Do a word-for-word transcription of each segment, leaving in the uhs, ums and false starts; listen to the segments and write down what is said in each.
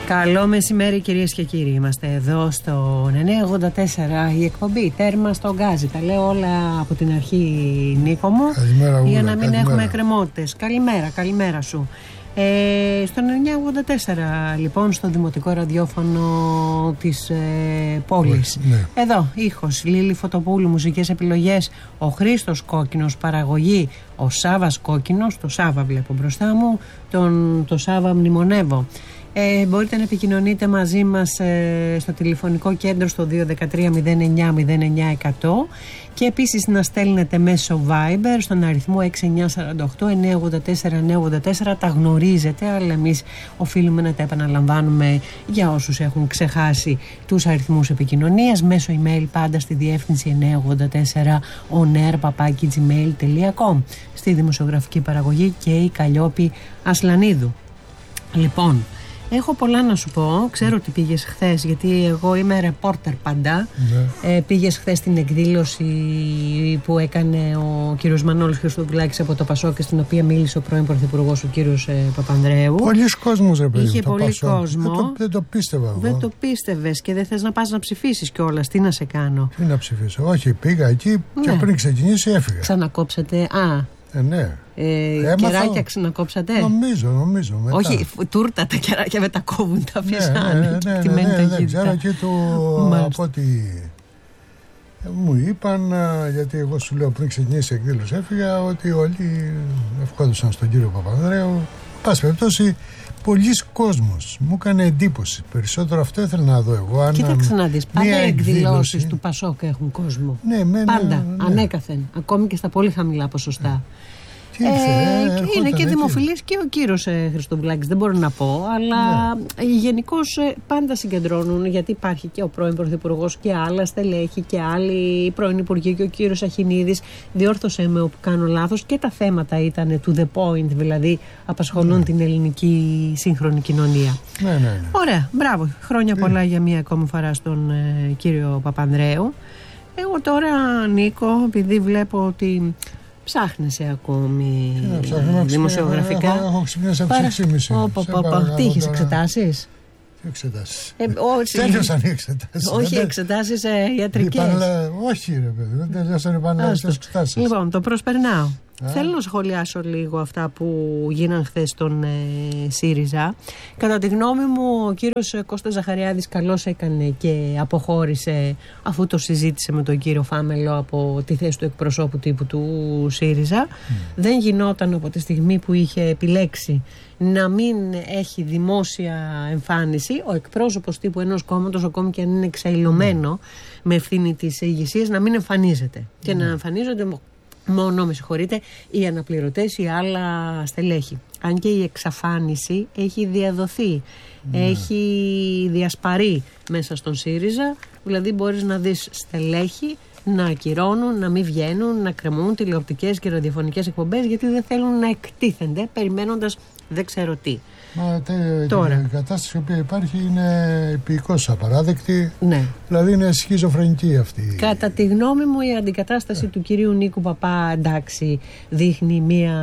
Καλό μεσημέρι κυρίες και κύριοι. Είμαστε εδώ στο εννιακόσια ογδόντα τέσσερα, η εκπομπή τέρμα στο γκάζι. Τα λέω όλα από την αρχή, Νίκο μου. Καλημέρα, για να μην καλημέρα. έχουμε εκκρεμότητες. Καλημέρα, καλημέρα σου. Ε, στον εννιακόσια ογδόντα τέσσερα, λοιπόν, στο δημοτικό ραδιόφωνο της ε, πόλης. Ναι. Εδώ, ήχος Λίλη Φωτοπούλου, μουσικές επιλογές ο Χρήστος Κόκκινος, παραγωγή ο Σάβας Κόκκινος. Το Σάβα βλέπω μπροστά μου, τον, το Σάβα μνημονεύω. Ε, μπορείτε να επικοινωνείτε μαζί μας ε, στο τηλεφωνικό κέντρο στο δύο ένα τρία μηδέν εννιά μηδέν εννιά εκατό και επίσης να στέλνετε μέσω Viber στον αριθμό έξι εννιά τέσσερα οκτώ εννιά ογδόντα τέσσερα εννιά ογδόντα τέσσερα. Τα γνωρίζετε, αλλά εμείς οφείλουμε να τα επαναλαμβάνουμε για όσους έχουν ξεχάσει τους αριθμούς επικοινωνίας, μέσω email πάντα στη διεύθυνση εννιακόσια ογδόντα τέσσερα onair παπάκι gmail τελεία com, στη δημοσιογραφική παραγωγή και η Καλλιόπη Ασλανίδου. Λοιπόν, έχω πολλά να σου πω. Ξέρω ότι πήγες χθες, γιατί εγώ είμαι ρεπόρτερ πάντα. Ναι. Ε, πήγες χθες στην εκδήλωση που έκανε ο κύριος Μανώλης Χριστοδουλάκης από το Πασόκ και στην οποία μίλησε ο πρώην πρωθυπουργός, ο κύριος ε, Παπανδρέου. Πολλοί κόσμος, ρε παιδί. Είχε το πολύ Πασόκ. κόσμο. Δεν το, δεν το πίστευα εγώ. Δεν το πίστευες και δεν θες να πας να ψηφίσεις κιόλας. Τι να σε κάνω. Τι να ψηφίσω. Όχι, πήγα εκεί, ναι, και πριν ξεκινήσει έφυγα. Ξανακόψατε. Α. Ε, ναι. Ε, κεράκια ξανακόψατε. Νομίζω, νομίζω. Μετά. Όχι, τούρτα τα κεράκια δεν τα κόβουν, τα αφήσανε. Ναι, ναι, ναι, ναι, ναι, ναι, δεν ξέρω και το από ό,τι μου είπαν, γιατί εγώ σου λέω πριν ξεκινήσει η εκδήλωση έφυγα, ότι όλοι ευχόντουσαν στον κύριο Παπανδρέου. Πάση περιπτώσει, πολλοί κόσμος. Μου έκανε εντύπωση. Περισσότερο αυτό ήθελα να δω εγώ. Αν κοίταξε να δεις, πάντα οι εκδηλώσεις εκδήλωση... του Πασόκ έχουν κόσμο. Ναι, με, πάντα, ναι, ναι. Ανέκαθεν. Ακόμη και στα πολύ χαμηλά ποσοστά. Ναι. Ε, ε, ε, είναι και δημοφιλής εκεί. και ο κύριος ε, Χριστοδουλάκης, δεν μπορώ να πω, αλλά ναι, γενικώς ε, πάντα συγκεντρώνουν, γιατί υπάρχει και ο πρώην πρωθυπουργός και άλλα στελέχη και άλλοι πρώην υπουργοί και ο κύριος Αχινίδης. Διόρθωσέ με όπου κάνω λάθος, και τα θέματα ήταν to the point, δηλαδή απασχολούν, ναι, την ελληνική σύγχρονη κοινωνία. Ναι, ναι, ναι. Ωραία, μπράβο, χρόνια ναι, πολλά για μία ακόμη φορά στον ε, κύριο Παπανδρέου. Εγώ τώρα, Νίκο, επειδή βλέπω ότι ψάχνεσαι ακόμη ψάχνω, δημοσιογραφικά. Έχω, έχω ξυπνήσει από τις έξι και μισή. Τι είχες, εξετάσεις? Τι εξετάσεις? Ε, Τέλειωσαν οι εξετάσεις. Όχι, εξετάσεις ε, ιατρικές. Πανελα... Όχι ρε παιδί, δεν τέλειωσαν οι πανελλαδικές εξετάσεις. Λοιπόν, το προσπερνάω. Α. Θέλω να σχολιάσω λίγο αυτά που γίναν χθες στον ε, ΣΥΡΙΖΑ. Κατά τη γνώμη μου, ο κύριος Κώστας Ζαχαριάδης καλώς έκανε και αποχώρησε, αφού το συζήτησε με τον κύριο Φάμελο από τη θέση του εκπροσώπου τύπου του ΣΥΡΙΖΑ. Mm. Δεν γινόταν από τη στιγμή που είχε επιλέξει να μην έχει δημόσια εμφάνιση ο εκπρόσωπος τύπου ενός κόμματος, ακόμη και αν είναι εξαϊλωμένο mm. με ευθύνη της ηγεσίας, να μην εμφανίζεται. Mm. Και να εμφανίζονται μόνο, με συγχωρείτε, οι αναπληρωτές ή άλλα στελέχη. Αν και η εξαφάνιση έχει διαδοθεί, ναι, έχει διασπαρεί μέσα στον ΣΥΡΙΖΑ, δηλαδή μπορείς να δεις στελέχη να ακυρώνουν, να μην βγαίνουν, να κρεμούν τηλεοπτικές και ραδιοφωνικές εκπομπές, γιατί δεν θέλουν να εκτίθενται περιμένοντας δεν ξέρω τι. Μα τε, Τώρα. η κατάσταση που υπάρχει είναι επικώς απαράδεκτη. Ναι. Δηλαδή είναι σχιζοφρενική αυτή. Κατά τη γνώμη μου, η αντικατάσταση ε. του κυρίου Νίκου Παπά, εντάξει, δείχνει μια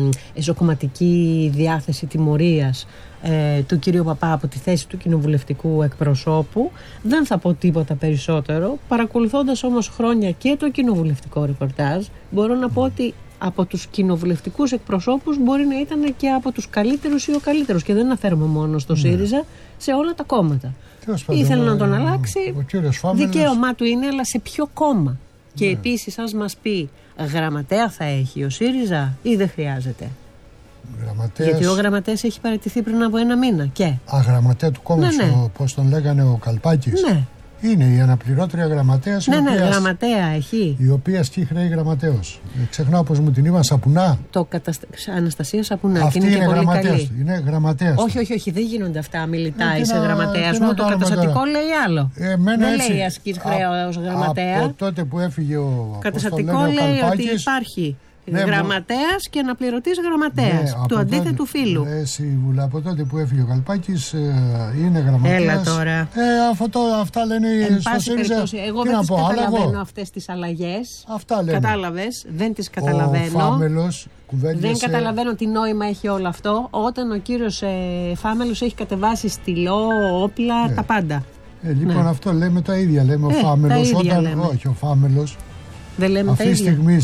εσωκομματική διάθεση τιμωρίας ε, του κυρίου Παπά από τη θέση του κοινοβουλευτικού εκπροσώπου. Δεν θα πω τίποτα περισσότερο. Παρακολουθώντας όμως χρόνια και το κοινοβουλευτικό ρεπορτάζ, μπορώ να πω ότι από τους κοινοβουλευτικούς εκπροσώπους μπορεί να ήταν και από τους καλύτερους ή ο καλύτερος, και δεν αναφέρομαι μόνο στο ΣΥΡΙΖΑ, ναι, σε όλα τα κόμματα. Ήθελε να τον αλλάξει, δικαίωμά του είναι, αλλά σε ποιο κόμμα? Ναι. Και επίσης, ας μας πει, γραμματέα θα έχει ο ΣΥΡΙΖΑ ή δεν χρειάζεται? Γραμματέας... Γιατί ο γραμματέας έχει παραιτηθεί πριν από ένα μήνα. Και Α, γραμματέα του κόμματος, ναι, ναι, πώς τον λέγανε, ο Καλπάκης. Ναι. Είναι η αναπληρώτρια γραμματέας. Ναι, η οποία, ναι, γραμματέα έχει. Η οποία ασκεί χρέη γραμματέως. Ξεχνάω πως μου την είπαν, Σαπουνά. Το καταστα... Αναστασία Σαπουνά. Αυτή είναι, είναι, και πολύ καλή. Είναι γραμματέας. Όχι, όχι, όχι, δεν γίνονται αυτά. Μιλητά, είσαι γραμματέας μου. Το καταστατικό τώρα λέει άλλο. Ε, δεν έτσι, λέει ασκείς χρέη ως γραμματέα. Από τότε που έφυγε ο καταστατικό λέει ο ότι υπάρχει Ναι, γραμματέας και αναπληρωτής γραμματέας, ναι, του αντίθετου φίλου. Εσύ, Βουλά, από τότε που έφυγε ο Καλπάκης, ε, είναι γραμματέας. Έλα τώρα. Ε, αυτό, αυτά λένε Εν στο ΣΥΡΙΖΑ. Εγώ δεν τις καταλαβαίνω αυτές τις αλλαγές. Αυτά λένε. Κατάλαβες, δεν τις καταλαβαίνω. Ο Φάμελος κουβέντιασε. Δεν καταλαβαίνω τι νόημα έχει όλο αυτό όταν ο κύριος ε, Φάμελος έχει κατεβάσει στυλό, όπλα, ναι. τα πάντα. Ε, λοιπόν, ναι. αυτό λέμε τα ίδια. Λέμε ε, ο Φάμελος. Όταν, λέμε. Όχι, ο Φάμελος δεν λέμε αυτή τη στιγμή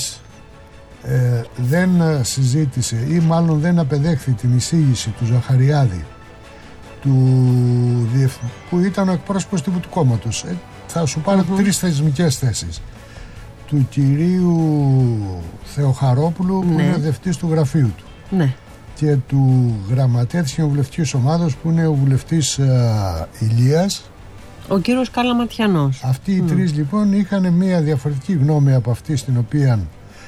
ε, δεν συζήτησε ή μάλλον δεν απεδέχθη την εισήγηση του Ζαχαριάδη, του, που ήταν ο εκπρόσωπος τύπου του κόμματος. Ε, θα σου πάρω uh-huh. τρεις θεσμικές θέσεις. Του κυρίου Θεοχαρόπουλου, ναι. που είναι ο δευτής του γραφείου του. Ναι. Και του γραμματέα της κοινοβουλευτικής ομάδας, που είναι ο βουλευτής α, Ηλίας. Ο κύριος Καλαματιανός. Αυτοί οι mm. τρεις λοιπόν είχαν μια διαφορετική γνώμη από αυτή στην οποία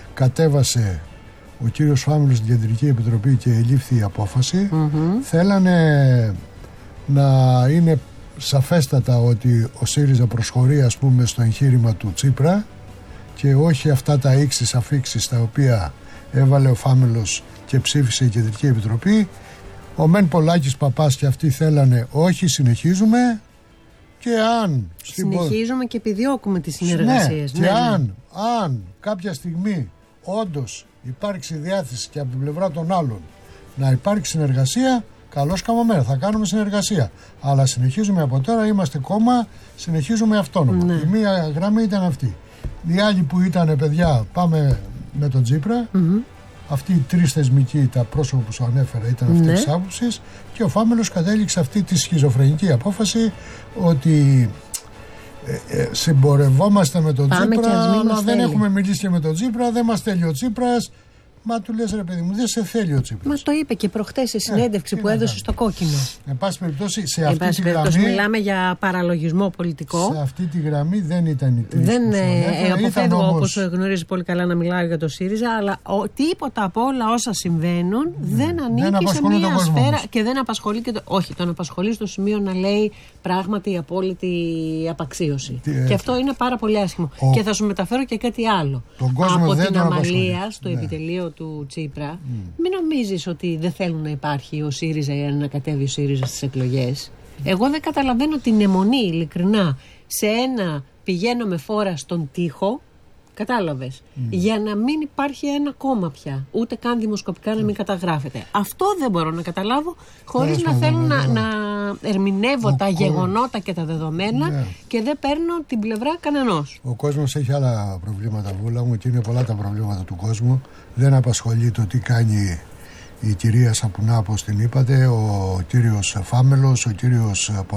κατέβασε ο κύριος Φάμελος στην Κεντρική Επιτροπή και ελήφθη η απόφαση. Mm-hmm. Θέλανε να είναι σαφέστατα ότι ο ΣΥΡΙΖΑ προσχωρεί, ας πούμε, στο εγχείρημα του Τσίπρα και όχι αυτά τα ίξις αφίξεις τα οποία έβαλε ο Φάμελος και ψήφισε η Κεντρική Επιτροπή. Ο Μεν Πολάκης Παπάς και αυτοί θέλανε όχι, συνεχίζουμε. Και αν συνεχίζουμε και επιδιώκουμε τις συνεργασίες. Ναι, ναι, και ναι. αν, αν κάποια στιγμή όντως υπάρξει διάθεση και από την πλευρά των άλλων να υπάρξει συνεργασία, καλώς καμωμένα, θα κάνουμε συνεργασία. Αλλά συνεχίζουμε από τώρα, είμαστε κόμμα, συνεχίζουμε αυτόνομα. Ναι. Η μία γραμμή ήταν αυτή. Η άλλη που ήταν, παιδιά, πάμε με τον Τσίπρα. Mm-hmm. Αυτοί οι τρεις θεσμικοί, τα πρόσωπα που σου ανέφερα, ήταν αυτή ναι. της άποψης, και ο Φάμελος κατέληξε αυτή τη σχιζοφρενική απόφαση ότι ε, ε, συμπορευόμαστε με τον Πάμε Τσίπρα, αλλά δεν θέλει. έχουμε μιλήσει και με τον Τσίπρα, δεν μας θέλει ο Τσίπρας. Μα του λες, ρε παιδί μου, δεν σε θέλει ο Τσίπρας. Μα το είπε και προχτές σε συνέντευξη ε, που έδωσε στο Κόκκινο. Εν πάση περιπτώσει, σε Εν αυτή πάση τη περιπτώσει, γραμμή. Μιλάμε για παραλογισμό πολιτικό. Σε αυτή τη γραμμή δεν ήταν η τρεις. Δεν ε, αποφεύγω, όμως... όπως γνωρίζει πολύ καλά, να μιλάω για το ΣΥΡΙΖΑ, αλλά ο, τίποτα από όλα όσα συμβαίνουν mm. δεν ανήκει δεν σε μία σφαίρα όμως. Και δεν απασχολεί και το, όχι, τον απασχολεί στο σημείο να λέει πράγματι απόλυτη απαξίωση. Τι, και αυτό είναι πάρα πολύ άσχημο. Ο... Και θα σου μεταφέρω και κάτι άλλο. Από την αμαλία στο ναι. επιτελείο του Τσίπρα. Mm. Μην νομίζεις ότι δεν θέλουν να υπάρχει ο ΣΥΡΙΖΑ ή να κατέβει ο ΣΥΡΙΖΑ στις εκλογές. Εγώ δεν καταλαβαίνω την αιμονή, ειλικρινά, σε ένα πηγαίνω με φόρα στον τοίχο, κατάλαβες, mm. για να μην υπάρχει ένα κόμμα πια, ούτε καν δημοσκοπικά να μην καταγράφεται. Αυτό δεν μπορώ να καταλάβω, χωρίς να θέλω να, να ερμηνεύω ο τα κο... γεγονότα και τα δεδομένα yeah. και δεν παίρνω την πλευρά κανενός. Ο κόσμος έχει άλλα προβλήματα, Βούλα μου, και είναι πολλά τα προβλήματα του κόσμου. Δεν απασχολεί το τι κάνει η κυρία Σαπουνά, όπως την είπατε, ο κύριος Φάμελος, ο κύριος